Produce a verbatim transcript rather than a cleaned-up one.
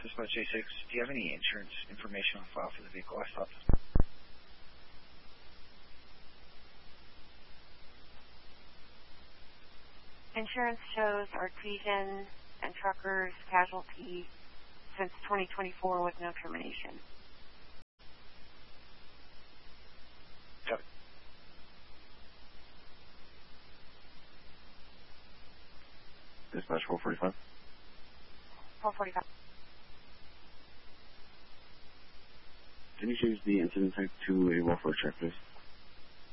Dispatch A six, do you have any insurance information on file for the vehicle I stopped? Insurance shows Artesian and Truckers casualty since twenty twenty-four with no termination. Got it. Dispatch four forty-five. four forty-five. Can you change the incident type to a welfare check, please?